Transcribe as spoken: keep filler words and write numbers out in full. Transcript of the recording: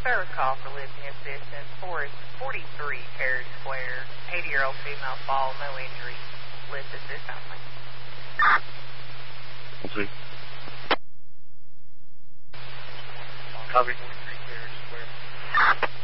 Service call for lifting assistance. Forest forty-three Carriage Square. eighty-year-old female fall, no injury. Lift assist only. Okay. Copy. forty-three Carriage Square.